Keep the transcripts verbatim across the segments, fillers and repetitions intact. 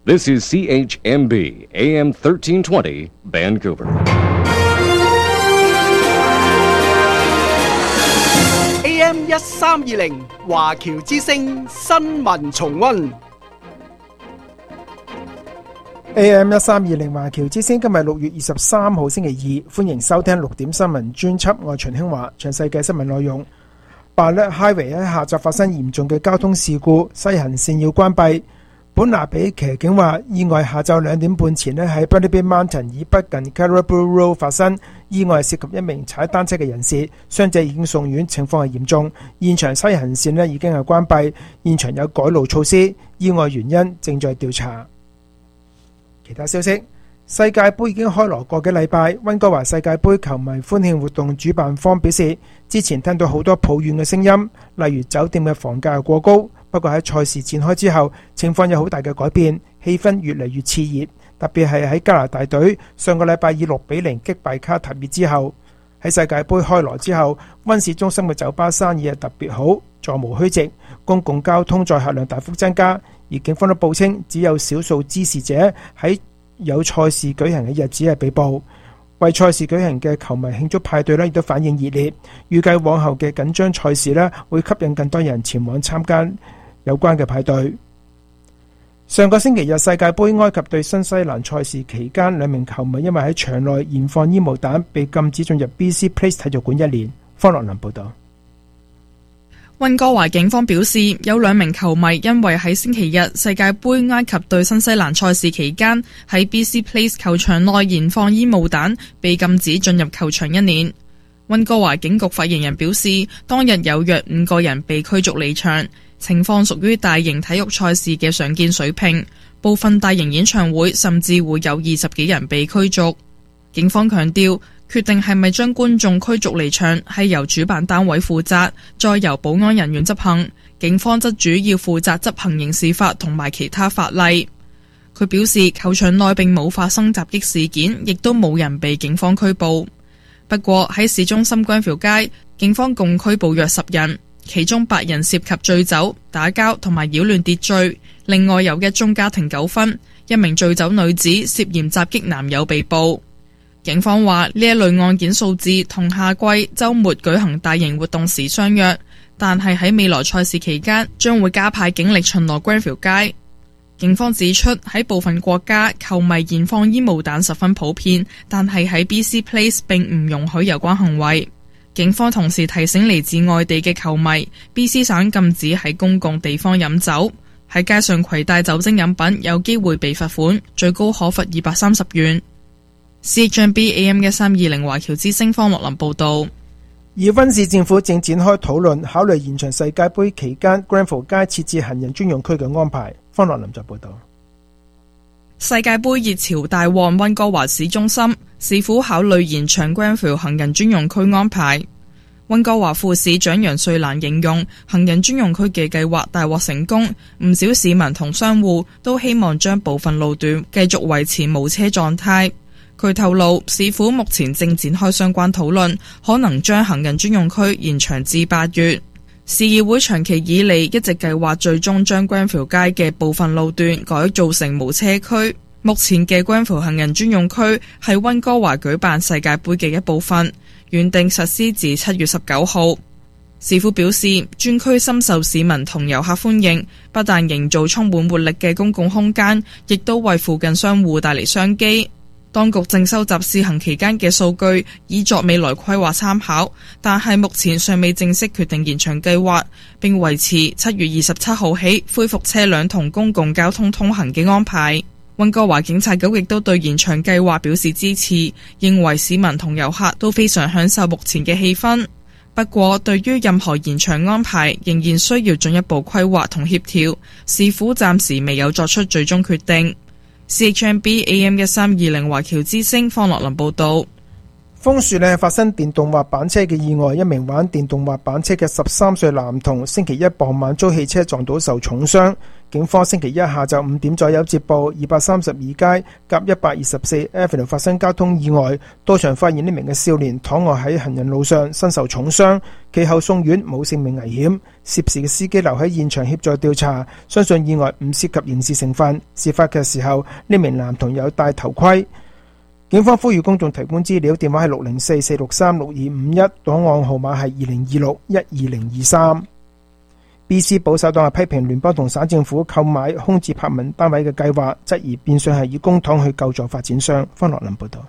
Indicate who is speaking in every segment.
Speaker 1: This is C H M B, A M thirteen twenty, Vancouver.
Speaker 2: A M 一三二零華僑之聲新聞重溫。
Speaker 3: A M 一三二零華僑之聲今日六月二十三號星期二，歡迎收聽六點新聞專輯，我係秦興華。詳細嘅新聞內容：Ballard Highway 喺下晝發生嚴重嘅交通事故，西行線要關閉。本拿比騎警話，意外下晝兩點半前咧喺 Burnaby Mountain 以北近 Caribou Road 發生，意外涉及一名踩單車嘅人士，傷者已經送院，情況係嚴重。現場西行線咧已經係關閉，現場有改路措施，意外原因正在調查。其他消息，世界盃已經開鑼個幾禮拜，溫哥華世界盃球迷歡慶活動主辦方表示，之前聽到好多抱怨嘅聲音，例如酒店嘅房價過高。不過喺賽事展開之後，情況有好大嘅改變，氣氛越嚟越熾熱，特別係喺加拿大隊上個禮拜以六比零擊敗卡塔爾之後，喺世界盃開鑼之後，溫市中心嘅酒吧生意係特別好，座無虛席，公共交通載客量大幅增加，而警方都報稱只有少數滋事者喺有賽事舉行嘅日子係被捕。為賽事舉行嘅球迷慶祝派對呢亦都反應熱烈，預計往後嘅緊張賽事呢會吸引更多人前往參加有關嘅派對。上個星期日世界盃埃及對新西蘭賽事期間，兩名球迷因為喺場內燃放煙霧彈，被禁止進入 B C Place 體育館一年。方樂林報道。
Speaker 4: 溫哥華警方表示，有兩名球迷因為喺星期日世界盃埃及對新西蘭賽事期間喺 B C Place 球場內燃放煙霧彈，被禁止進入球場一年。溫哥華警局發言人表示，當日有約五個人被驅逐離場，情況屬於大型體育賽事嘅常見水平，部分大型演唱會甚至會有二十幾人被驅逐。警方強調，決定係咪將觀眾驅逐離場係由主辦單位負責，再由保安人員執行。警方則主要負責執行刑事法同埋其他法例。佢表示，球場內並冇發生襲擊事件，亦都冇人被警方拘捕。不過喺市中心 Granville 街，警方共拘捕約十人，其中八人涉及醉酒、打交同埋擾亂秩序。另外有一宗家庭糾紛，一名醉酒女子涉嫌襲擊男友被捕。警方話呢一類案件數字同夏季週末舉行大型活動時相若，但係喺未來賽事期間將會加派警力巡邏 Granville 街。警方指出，喺部分國家球迷燃放煙霧彈十分普遍，但係喺 B C Place 並唔容許有關行為。警方同時提醒嚟自外地嘅球迷 ，B C 省禁止喺公共地方飲酒，喺街上攜帶酒精飲品有機會被罰款，最高可罰二百三十元。C H M B A M 一三二零華僑之聲方樂林報道。
Speaker 3: 而溫市政府正展開討論，考慮延長世界盃期間 Granville 街設置行人專用區嘅安排。方樂林就報道。
Speaker 4: 世界盃熱潮大旺溫哥華市中心，市府考慮延長 Granville 行人專用區安排。溫哥華副市長楊瑞蘭形容行人專用區嘅計劃大獲成功，唔少市民同商戶都希望將部分路段繼續維持無車狀態。佢透露，市府目前正展開相關討論，可能將行人專用區延長至八月。市議會長期以嚟一直計劃最終將 Granville 街嘅部分路段改造成無車區。目前嘅 Granville 行人專用區係溫哥華舉辦世界盃嘅一部分，原定實施至七月十九號。市府表示，專區深受市民同遊客歡迎，不但營造充滿活力嘅公共空間，亦都為附近商戶帶嚟商機。當局正收集試行期間嘅數據，以作未來規劃參考，但係目前尚未正式決定延長計劃，並維持七月二十七號起恢復車輛同公共交通通行嘅安排。溫哥華警察局亦都對延長計劃表示支持，認為市民同遊客都非常享受目前嘅氣氛。不過，對於任何延長安排，仍然需要進一步規劃同協調，市府暫時未有作出最終決定。C H M B A M 一三二零華僑之聲方樂林報道。
Speaker 3: 楓樹呢發生電動滑板車嘅意外，一名玩電動滑板車嘅十三歲男童星期一傍晚遭汽車撞到受重傷。警方星期一下晝五點左右接報，二百三十二街甲一百二十四 Avenue 發生交通意外，到場發現呢名嘅少年躺臥喺行人路上，身受重傷，其後送院冇性命危險。涉事嘅司機留喺現場協助調查，相信意外唔涉及刑事成分。事發嘅時候，呢名男童有戴頭盔。警方呼籲公眾提供資料，電話係六零四四六三六二五一，檔案號碼係二零二六一二零二三。B C 保守黨係批評聯邦同省政府購買空置柏文單位嘅計劃，質疑變相係以公帑去救助發展商。方樂林報道。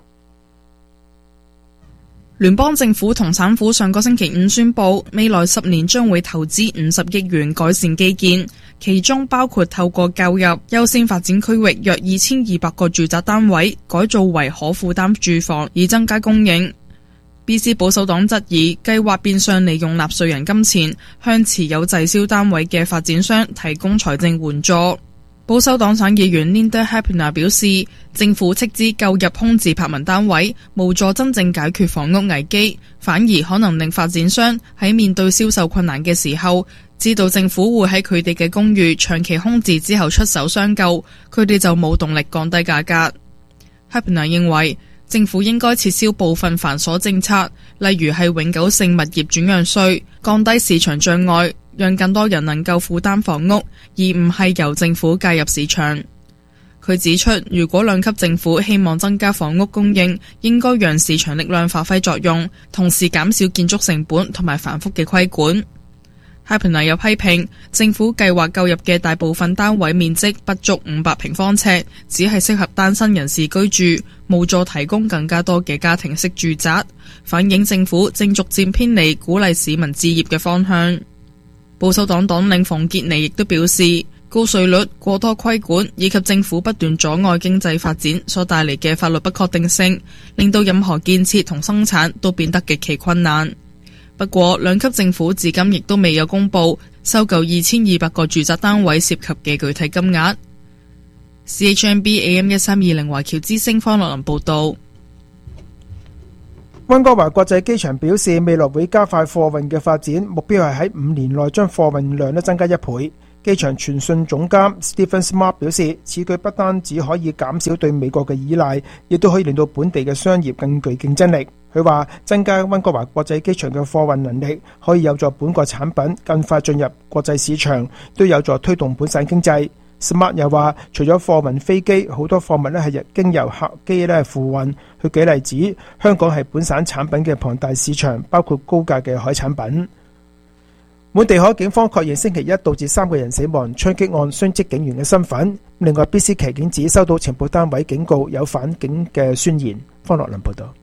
Speaker 4: 聯邦政府同省府上個星期五宣布，未來十年將會投資五十億元改善基建，其中包括透過購入優先發展區域約二千二百個住宅單位，改造為可負擔住房，以增加供應。B C 保守黨質疑計劃變相利用納稅人金錢向持有滯銷單位嘅發展商提供財政援助。保守黨省議員 Linda Hepner 表示，政府斥資購入空置柏文單位，無助真正解決房屋危機，反而可能令發展商喺面對銷售困難嘅時候，知道政府會喺佢哋嘅公寓長期空置之後出手相救，佢哋就冇動力降低價格。Hepner 認為政府應該撤銷部分繁瑣政策，例如係永久性物業轉讓稅，降低市場障礙，讓更多人能夠負擔房屋，而唔係由政府介入市場。佢指出，如果兩級政府希望增加房屋供應，應該讓市場力量發揮作用，同時減少建築成本同埋繁複嘅規管。Hepner 又批評政府計劃購入嘅大部分單位面積不足五百平方尺，只係適合單身人士居住，無助提供更加多嘅家庭式住宅，反映政府正逐漸偏離鼓勵市民置業嘅方向。保守黨黨領馮傑尼亦都表示，高稅率、過多規管以及政府不斷阻礙經濟發展所帶嚟嘅法律不確定性，令到任何建設同生產都變得極其困難。不過，兩級政府至今亦都未有公布收購二千二百個住宅單位涉及嘅具體金額。C H M B A M 一三二零華僑之聲方樂林報道。
Speaker 3: 溫哥華國際機場表示，未來會加快貨運嘅發展，目標係喺五年內將貨運量咧增加一倍。機場傳訊總監 Stephen Smart 表示，此舉不單只可以減少對美國嘅依賴，亦都可以令到本地嘅商業更具競爭力。佢話增加溫哥華國際機場嘅貨運能力，可以有助本國產品更快進入國際市場，都有助推動本省經濟。Smart 又話，除咗貨運飛機，好多貨物咧係經由客機咧付運。佢舉例子，香港係本省產品嘅龐大市場，包括高價嘅海產品。滿地可警方確認星期一導致三個人死亡槍擊案殉職警員嘅身份。另外 B C 騎警指收到情報單位警告有反警嘅宣言。方樂林報道。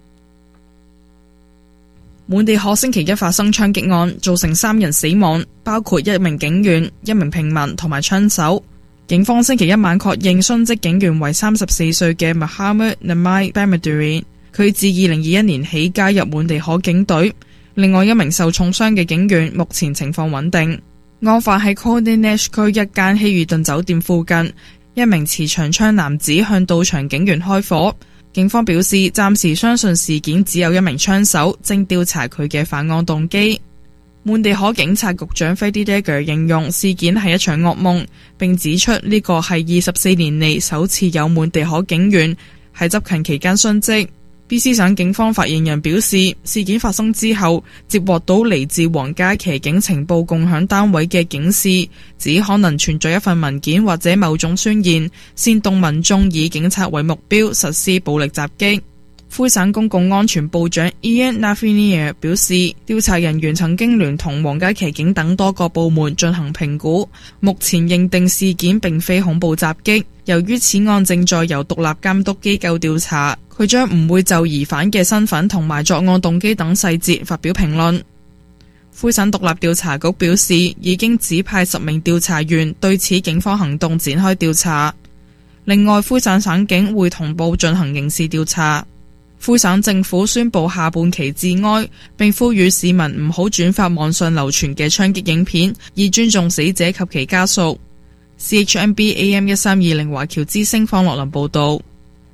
Speaker 4: 滿地可星期一發生槍擊案，造成三人死亡，包括一名警員、一名平民同埋槍手。警方星期一晚確認殉職警員為三十四歲嘅 Muhammad Namai Bamaduri， 佢自二零二一年起加入滿地可警隊。另外一名受重傷嘅警員目前情況穩定。案發喺 Condé Nast 區一間希爾頓酒店附近，一名持長槍男子向到場警員開火。警方表示，暫時相信事件只有一名槍手，正調查佢嘅犯案動機。滿地可警察局長 Freddie Dagger 形容事件係一場噩夢，並指出呢個係二十四年嚟首次有滿地可警員喺執勤期間殉職。B C 省警方發言人表示，事件發生之後，接獲到嚟自皇家騎警情報共享單位嘅警示，指可能存在一份文件或者某種宣言，煽動民眾以警察為目標實施暴力襲擊。魁省公共安全部長 Ian Lafreniere 表示，調查人員曾經聯同皇家騎警等多個部門進行評估，目前認定事件並非恐怖襲擊。由於此案正在由獨立監督機構調查，佢將唔會就疑犯嘅身份同埋作案動機等細節發表評論。魁省獨立調查局表示，已經指派十名調查員對此警方行動展開調查。另外，魁省省警會同步進行刑事調查。魁省政府宣布下半旗致哀，並呼籲市民唔好轉發網上流傳嘅槍擊影片，以尊重死者及其家屬。C H M B A M 一三二零華僑之聲方樂林報道。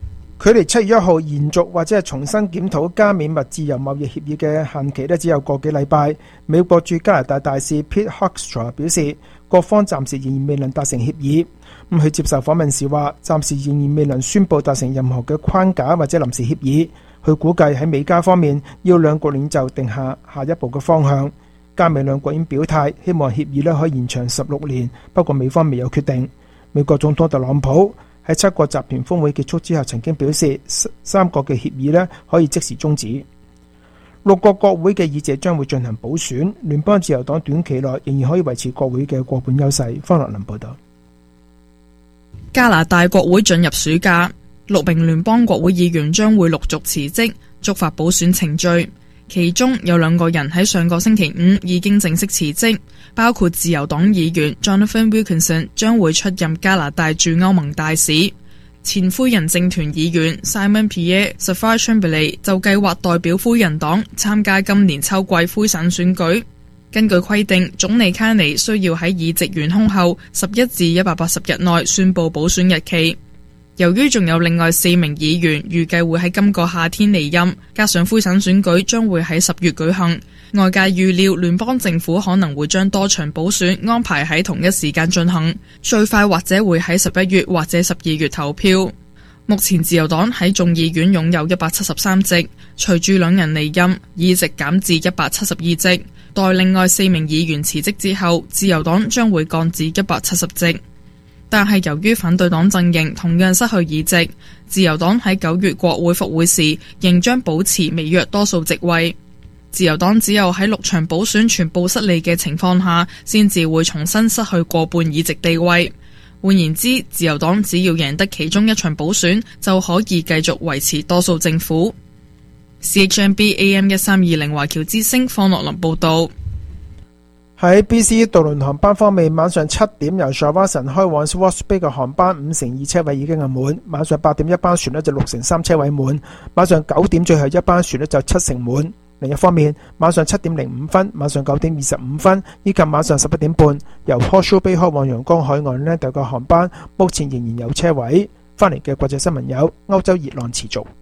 Speaker 3: 距離七月一號延續或者係重新檢討加美墨自由貿易協議嘅限期咧，只有個幾禮拜。美國駐加拿大大使 Pete Hoekstra 表示，各方暫時仍然未能達成協議。咁佢接受訪問時話，暫時仍然未能宣布達成任何嘅框架或者臨時協議。佢估計喺美加方面要兩國領袖定下下一步嘅方向。加美兩國已經表態，希望協議咧可以延長十六年，不過美方未有決定。美國總統特朗普喺七國集團峰會結束之後曾經表示，三國嘅協議咧可以即時終止。六國國會嘅議席將會進行補選，聯邦自由黨短期內仍然可以維持國會嘅過半優勢。方樂林報道。
Speaker 4: 加拿大國會進入暑假，六名聯邦國會議員將會陸續辭職，觸發補選程序。其中有兩個人喺上個星期五已經正式辭職，包括自由黨議員 Jonathan Wilkinson 將會出任加拿大駐歐盟大使，前灰人政團議員 Simon Pierre Savarin-Chambly 就計劃代表灰人黨參加今年秋季灰省選舉。根據規定，總理卡尼需要喺議席懸空後十一至一百八十日內宣布補選日期。由於仲有另外四名議員預計會喺今個夏天離任，加上灰省選舉將會喺十月舉行，外界預料聯邦政府可能會將多場補選安排喺同一時間進行，最快或者會喺十一月或者十二月投票。目前自由黨喺眾議院擁有一百七十三席，隨住兩人離任，議席減至一百七十二席。待另外四名議員辭職之後，自由黨將會降至一百七十席。但係由於反對黨陣營同樣失去議席，自由黨喺九月國會復會時仍將保持微弱多數席位。自由黨只有喺六場補選全部失利嘅情況下，先至會重新失去過半議席地位。換言之，自由黨只要贏得其中一場補選，就可以繼續維持多數政府。C H M B A M 一三二零華僑之聲方樂林報道。
Speaker 3: 喺 B C 渡輪航班方面，晚上七點由 Shawson 開往 Swartz Bay 嘅航班五成二車位已經係滿，晚上八點一班船呢就六成三車位滿，晚上九點最後一班船呢就七成滿。另一方面，晚上七點零五分、晚上九點二十五分以及晚上十一點半由 Horseshoe Bay 開往陽光海岸呢度嘅航班，目前仍然有車位。翻嚟嘅國際新聞有：歐洲熱浪持續。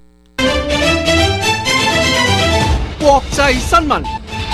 Speaker 2: 國際新聞。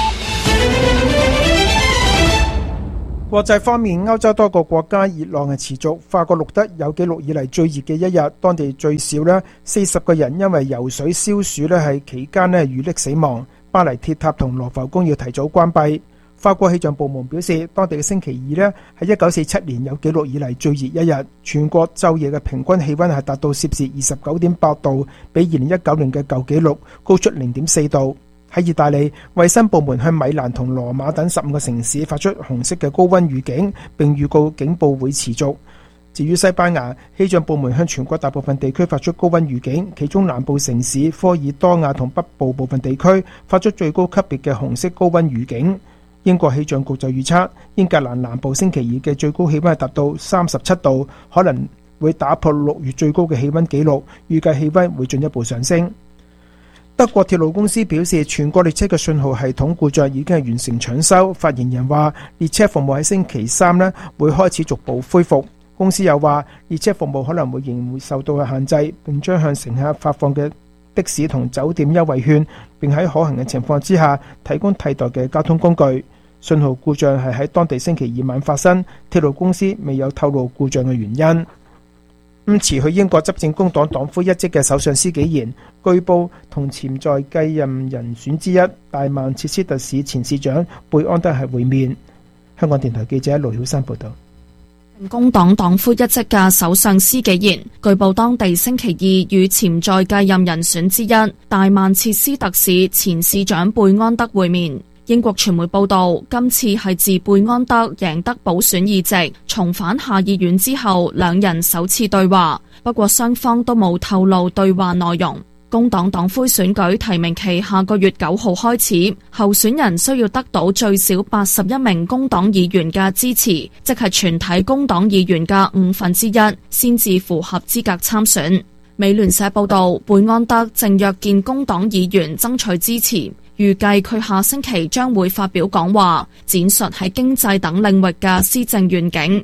Speaker 3: 國際方面，歐洲多個國家熱浪係持續。法國錄得有紀錄以嚟最熱嘅一日，當地最少呢四十個人因為游水消暑呢係期間呢遇溺死亡。巴黎鐵塔同羅浮宮要提早關閉。法國氣象部門表示，當地嘅星期二呢係一九四七年有紀錄以嚟最熱一日，全國晝夜嘅平均氣溫係達到攝氏二十九點八度，比二零一九年嘅舊紀錄高出零點四度。喺意大利，衛生部門向米蘭同羅馬等十五個城市發出紅色嘅高溫預警，並預告警報會持續。至於西班牙，氣象部門向全國大部分地區發出高溫預警，其中南部城市科爾多瓦同北部部分地區發出最高級別嘅紅色高溫預警。英國氣象局就預測，英格蘭南部星期二嘅最高氣溫係達到三十七度，可能會打破六月最高嘅氣溫紀錄，預計氣溫會進一步上升。德國鐵路公司表示，全國列車嘅信號系統故障已經係完成搶修。發言人話，列車服務喺星期三呢會開始逐步恢復。公司又話，列車服務可能會仍然會受到嘅限制，並將向乘客發放嘅的，的士同酒店優惠券，並喺可行嘅情況之下提供替代嘅交通工具。信號故障係喺當地星期二晚發生，鐵路公司未有透露故障嘅原因。咁辭去英國執政工黨黨魁一職嘅首相施紀賢，據報同潛在繼任人選之一大曼徹斯特市前市長貝安德係會面。香港電台記者盧曉珊報道。
Speaker 5: 工黨黨魁一職嘅首相施紀賢，據報當地星期二與潛在繼任人選之一大曼徹斯特市前市長貝安德會面。英國傳媒報道，今次係自貝安德贏得補選議席，重返下議院之後，兩人首次對話。不過雙方都冇透露對話內容。工黨黨魁選舉提名期下個月九號開始，候選人需要得到最少八十一名工黨議員嘅支持，即係全體工黨議員嘅五分之一，先至符合資格參選。美聯社報道，貝安德正約見工黨議員爭取支持。預計佢下星期將會發表講話，展述喺經濟等領域嘅施政願景。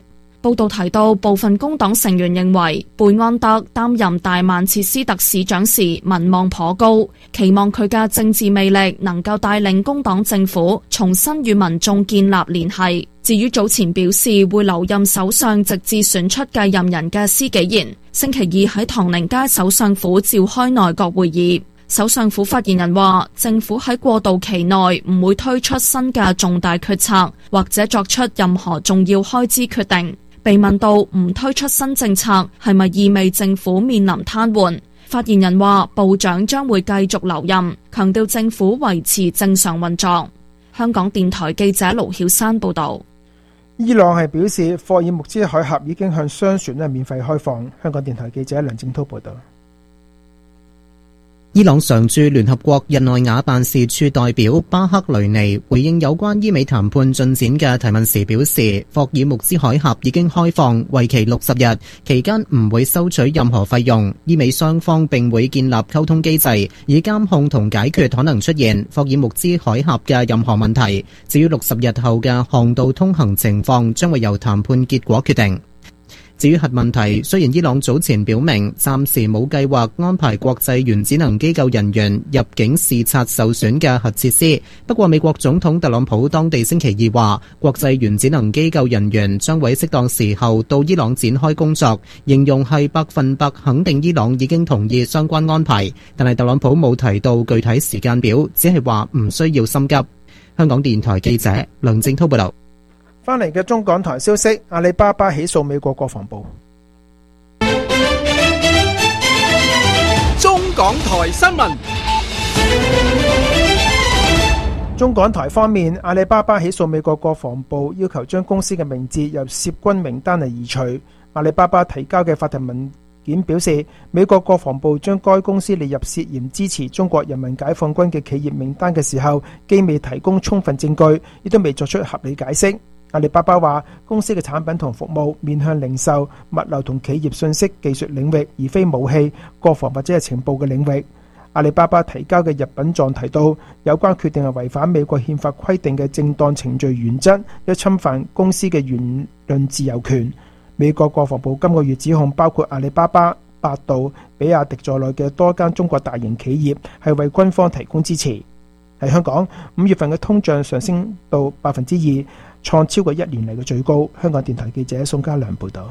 Speaker 5: 報道提到，部分工黨成員認為貝安德擔任大曼徹斯特市長時民望頗高，期望佢嘅政治魅力能夠帶領工黨政府重新與民眾建立聯繫。至於早前表示會留任首相直至選出繼任人嘅施紀賢，星期二喺唐寧街首相府召開內閣會議。首相府發言人話，政府喺過渡期內唔會推出新嘅重大決策，或者作出任何重要開支決定。被問到唔推出新政策係咪意味政府面臨癱瘓，發言人話部長將會繼續留任，強調政府維持正常運作。香港電台記者盧曉珊報道。
Speaker 3: 伊朗係表示霍爾木茲海峽已經向商船咧免費開放。香港電台記者梁正濤報道。
Speaker 6: 伊朗常駐聯合國日內瓦辦事處代表巴克雷尼回應有關伊美談判進展嘅提問時表示，霍爾木茲海峽已經開放，為期六十日，期間唔會收取任何費用。伊美雙方並會建立溝通機制，以監控同解決可能出現霍爾木茲海峽嘅任何問題。至於六十日後嘅航道通行情況，將會由談判結果決定。至於核問題，雖然伊朗早前表明暫時冇計劃安排國際原子能機構人員入境視察受損嘅核設施，不過美國總統特朗普當地星期二話，國際原子能機構人員將會適當時候到伊朗展開工作，形容係百分百肯定伊朗已經同意相關安排，但係特朗普冇提到具體時間表，只係話唔需要心急。香港電台記者梁正濤報道。
Speaker 3: 翻嚟嘅中港台消息，阿里巴巴起訴美國國防部。
Speaker 2: 中港台新聞。
Speaker 3: 中港台方面，阿里巴巴起訴美國國防部，要求將公司嘅名字由涉軍名單嚟移除。阿里巴巴提交嘅法庭文件表示，美國國防部將該公司列入涉嫌支持中國人民解放軍嘅企業名單嘅時候，既未提供充分證據，亦都未作出合理解釋。阿里巴巴話，公司嘅產品同服務面向零售、物流同企業信息技術領域，而非武器、國防或者係情報嘅領域。阿里巴巴提交嘅入稟狀提到，有關決定係違反美國憲法規定嘅正當程序原則，一侵犯公司嘅言論自由權。美國國防部今個月指控包括阿里巴巴、百度、比亞迪在內嘅多間中國大型企業係為軍方提供支持。喺香港，五月份嘅通脹上升到百分之二，創超過一年嚟嘅最高。香港電台記者宋家良報道。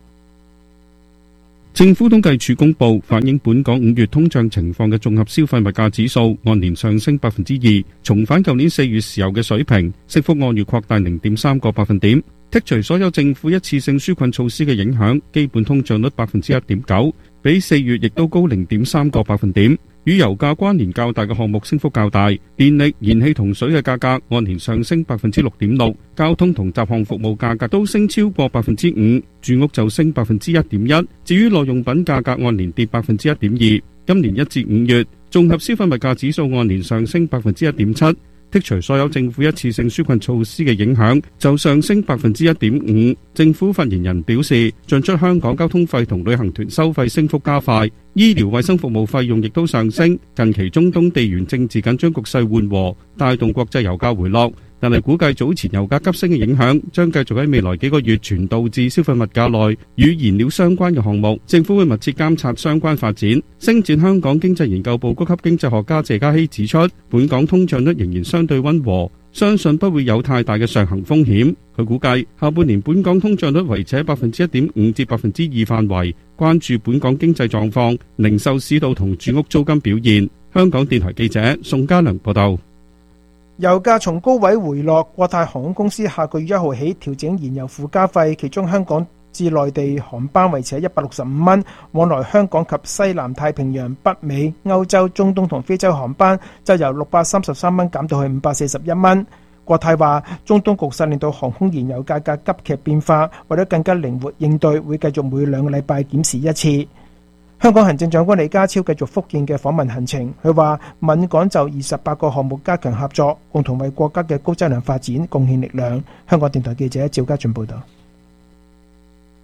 Speaker 7: 政府統計處公布反映本港五月通脹情況嘅綜合消費物價指數按年上升百分之二，重返舊年四月時候嘅水平，升幅按月擴大零點三個百分點。剔除所有政府一次性紓困措施嘅影響，基本通脹率百分之一點九，比四月亦都高零點三個百分點。與油價關聯較大嘅項目升幅較大，電力、燃氣同水嘅價格按年上升百分之六點六，交通同雜項服務價格都升超過百分之五，住屋就升百分之一點一。至於耐用品價格按年跌百分之一點二。今年一至五月，綜合消費物價指數按年上升百分之一點七。剔除所有政府一次性紓困措施嘅影響，就上升百分之一點五。政府發言人表示，進出香港交通費同旅行團收費升幅加快，醫療衛生服務費用亦都上升。近期中東地緣政治緊張局勢緩和，帶動國際油價回落。但係估計早前油價急升嘅影響將繼續喺未來幾個月傳導至消費物價內與燃料相關嘅項目，政府會密切監察相關發展。星展香港經濟研究部高級經濟學家謝嘉熙指出，本港通脹率仍然相對溫和，相信不會有太大嘅上行風險。佢估計下半年本港通脹率維持喺百分之一點五至百分之二範圍，關注本港經濟狀況、零售市道同住屋租金表現。香港電台記者宋家良報道。
Speaker 3: 油價從高位回落，國泰航空公司下個月一號起調整燃油附加費，其中香港至內地航班維持喺一百六十五蚊，往來香港及西南太平洋、北美、歐洲、中東同非洲航班就由六百三十三蚊減到去五百四十一蚊。國泰話，中東局勢令到航空燃油價格急劇變化，為咗更加靈活應對，會繼續每兩個禮拜檢視一次。香港行政長官李家超繼續福建嘅訪問行程，佢話閩港就二十八個項目加強合作，共同為國家嘅高質量發展貢獻力量。香港電台記者趙家俊報道。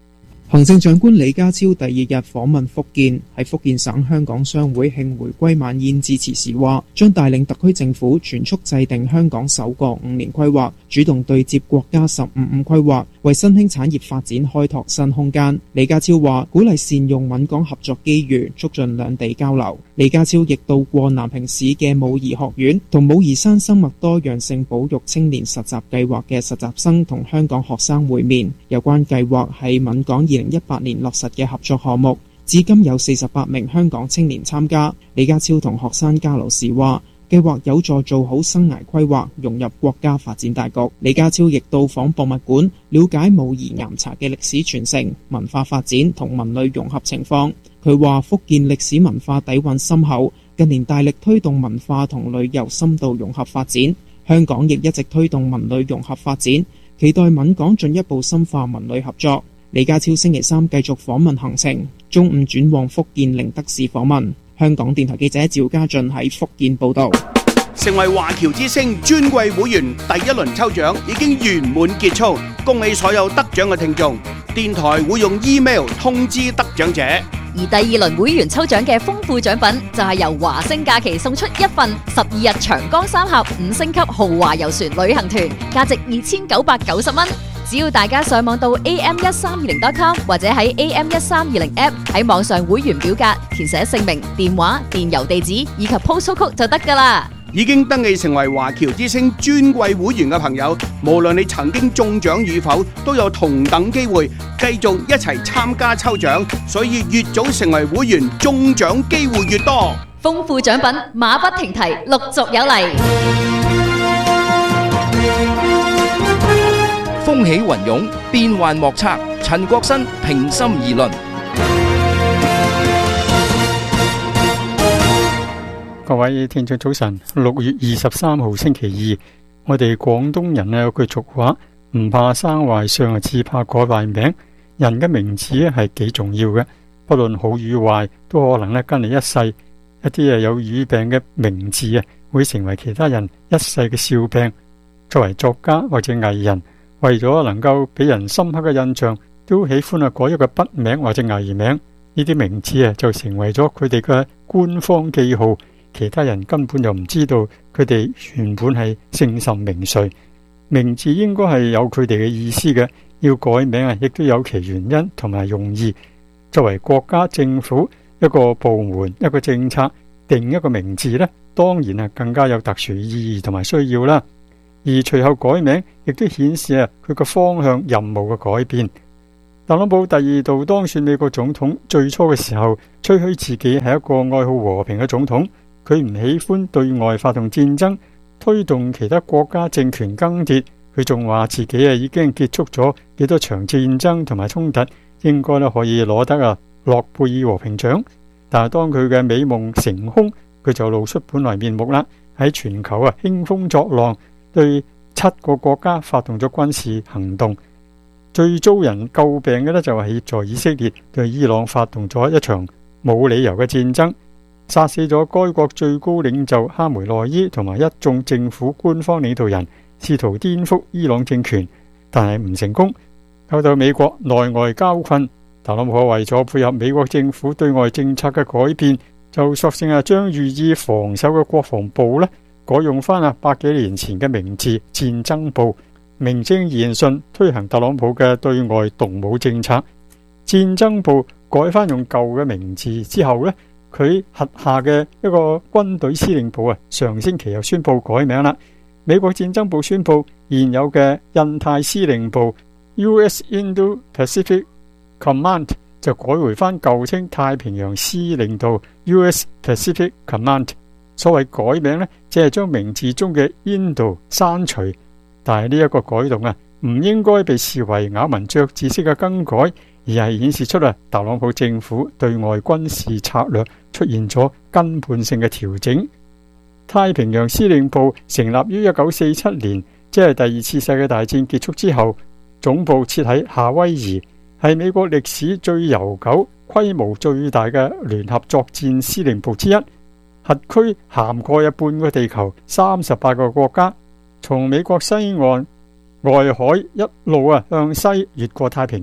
Speaker 8: 行政長官李家超第二日訪問福建，喺福建省香港商會慶回歸晚宴致辭時話，將帶領特區政府全速制定香港首個五年規劃，主動對接國家十五五規劃，為新興產業發展開拓新空間。李家超話，鼓勵善用閩港合作機遇，促進兩地交流。李家超亦到過南平市嘅武夷學院，同武夷山生物多樣性保育青年實習計劃嘅實習生同香港學生會面。有關計劃係閩港二零一八年落實嘅合作項目，至今有四十八名香港青年參加。李家超同學生交流時話，計劃有助做好生涯規劃，融入國家發展大局。李家超亦到訪博物館，了解武夷岩茶嘅歷史傳承、文化發展同文旅融合情況。佢話福建歷史文化底蘊深厚，近年大力推動文化同旅遊深度融合發展，香港亦一直推動文旅融合發展，期待閩港進一步深化文旅合作。李家超星期三繼續訪問行程，中午轉往福建寧德市訪問。香港電台記者趙家俊喺福建報道。
Speaker 2: 成為華僑之星尊貴會員第一輪抽獎已經圓滿結束，恭喜所有得獎嘅聽眾。電台會用 email 通知得獎者。
Speaker 9: 而第二輪會員抽獎嘅豐富獎品就係由華星假期送出一份十二日長江三峽五星級豪華遊船旅行團，價值二千九百九十蚊。只要大家上網到 a m 一三二零 dot com 或者喺 A M 一三二零 app 喺網上會員表格填寫姓名、電話、電郵地址以及 postal code 就得㗎喇。
Speaker 2: 已經登記成為華僑之星尊貴會員嘅朋友，無論你曾經中獎與否，都有同等機會繼續一齊參加抽獎，所以越早成為會員，中獎機會越多。
Speaker 9: 豐富獎品馬不停蹄，陸續有嚟。
Speaker 10: 風起雲湧，變幻莫測。陳國新平心而論。
Speaker 11: 各位聽眾早晨，六月二十三號星期二，我哋廣東人咧有句俗話，唔怕生壞相，只怕改壞名。人嘅名字咧係幾重要嘅，不論好與壞，都可能咧跟你一世。一啲有語病嘅名字啊，會成為其他人一世嘅笑柄。作為作家或者藝人，為咗能夠俾人深刻嘅印象，都喜歡啊改一個筆名或者藝名。呢啲名字啊就成為咗佢哋嘅官方記號。其他人根本就唔知道佢哋原本係姓甚名誰，名字應該係有佢哋嘅意思嘅。要改名啊，亦都有其原因同埋用意。作為國家政府一個部門一個政策定一個名字呢，當然啊更加有特殊意義同埋需要啦。而隨後改名亦都顯示啊佢個方向任務嘅改變。特朗普第二度當選美國總統，最初嘅時候吹噓自己係一個愛好和平嘅總統。佢唔喜歡對外發動戰爭，推動其他國家政權更迭。佢仲話自己啊已經結束咗幾多場戰爭同埋衝突，應該咧可以攞得啊諾貝爾和平獎。但係當佢嘅美夢成空，佢就露出本來面目啦。喺全球啊興風作浪，對七個國家發動咗軍事行動。最遭人詬病嘅呢，就係協助以色列對伊朗發動咗一場冇理由嘅戰爭。殺死咗該國最高領袖哈梅內伊同埋一眾政府官方領導人，試圖顛覆伊朗政權，但係唔成功。搞到美國內外交困，特朗普為咗配合美國政府對外政策嘅改變，就索性啊將寓意防守嘅國防部呢改用翻啊百幾年前嘅名字戰爭部，名正言順推行特朗普嘅對外動武政策。戰爭部改翻用舊嘅名字之後呢，佢轄下嘅一個軍隊司令部啊，上星期又宣布改名啦。美國戰爭部宣布現有嘅印太司令部 U S Indo-Pacific Command 就改回翻舊稱太平洋司令部 U S Pacific Command。所謂改名呢，只係將名字中嘅 Indo 刪除，但係呢一個改動啊，唔應該被視為咬文嚼字式嘅更改，而係顯示出啊特朗普政府對外軍事策略出現咗根本性嘅調整。太平洋司令部成立於一九四七年，即係第二次世界大戰結束之後，總部設喺夏威夷，係美國歷史最悠久、規模最大嘅聯合作戰司令部之一。轄區涵蓋一半個地球，三十八個國家，從美國西岸外海一路啊向西越過太平洋，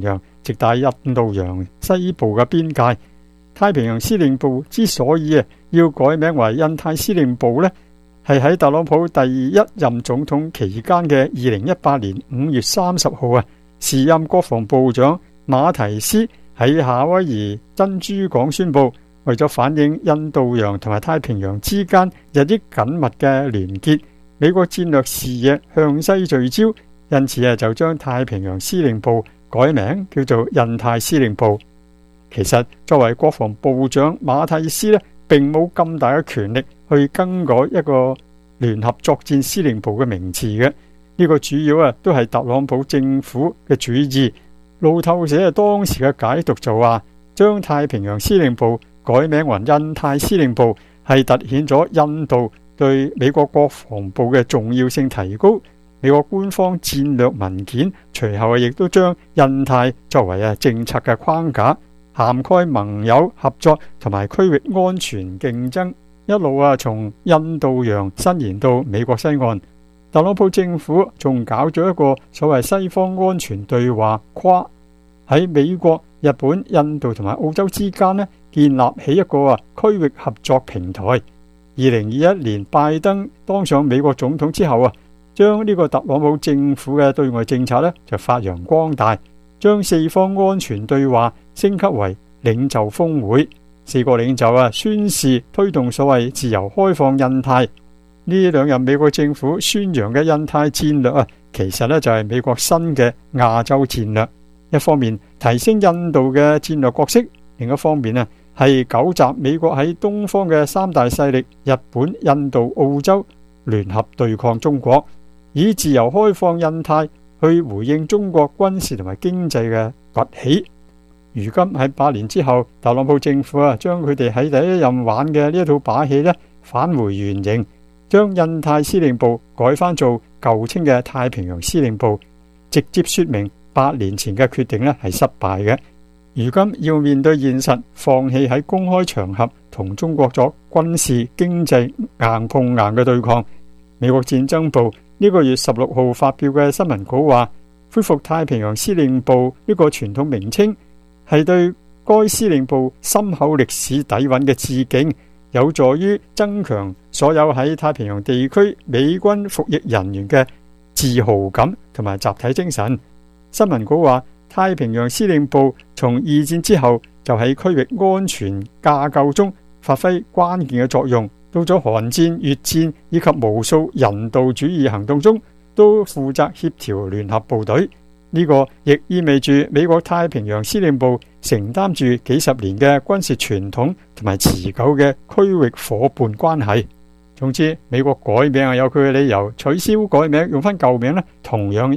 Speaker 11: 直達印度洋西部嘅邊界。太平洋司令部之所以要改名為印太司令部呢，係喺特朗普第一任總統期間嘅二零一八年五月三十號啊，時任國防部長馬提斯喺夏威夷珍珠港宣布，為咗反映印度洋同埋太平洋之間日益緊密嘅聯結，美國戰略視野向西聚焦，因此啊就將太平洋司令部改名叫做印太司令部。其實作為國防部長馬蒂斯呢，並冇咁大嘅權力去更改一個聯合作戰司令部嘅名詞嘅。呢個主要啊都係特朗普政府嘅主意。路透社啊當時嘅解讀就話，將太平洋司令部改名為印太司令部，係凸顯咗印度對美國國防部嘅重要性提高。美國官方戰略文件隨後亦都將印太作為啊政策嘅框架，涵蓋盟友合作同埋區域安全競爭，一路啊從印度洋伸延到美國西岸。特朗普政府仲搞咗一個所謂西方安全對話框，喺美國、日本、印度同埋澳洲之間呢，建立起一個啊區域合作平台。二零二一年拜登當上美國總統之後啊，將呢個特朗普政府嘅對外政策呢就發揚光大，將四方安全對話升級為領袖峰會。四個領袖啊宣示推動所謂自由開放印太。呢兩任美國政府宣揚嘅印太戰略啊，其實呢就係美國新嘅亞洲戰略。一方面提升印度嘅戰略角色，另一方面啊係糾集美國喺東方嘅三大勢力日本、印度、澳洲聯合對抗中國，以自由開放印太去回應中國軍事同埋經濟嘅崛起。如今喺八年之後，特朗普政府啊將佢哋喺第一任玩嘅呢一套把戲呢返回原形，將印太司令部改翻做舊稱嘅太平洋司令部，直接說明八年前嘅決定呢係失敗嘅。如今要面對現實，放棄喺公開場合同中國作軍事經濟硬碰硬嘅對抗。美國戰爭部呢個月十六號發表嘅新聞稿話，恢復太平洋司令部呢個傳統名稱係對該司令部深厚歷史底蘊嘅致敬，有助於增強所有喺太平洋地區美軍服役人員嘅自豪感同埋集體精神。新聞稿話，太平洋司令部從二戰之後就喺區域安全架構中發揮關鍵嘅作用，到咗韓戰、越戰以及無數人道主義行動中，都負責協調聯合部隊。呢個亦意味住美國太平洋司令部承擔住幾十年嘅軍事傳統同埋持久嘅區域夥伴關係。總之，美國改名有佢嘅理由，取消改名用翻舊名呢，同樣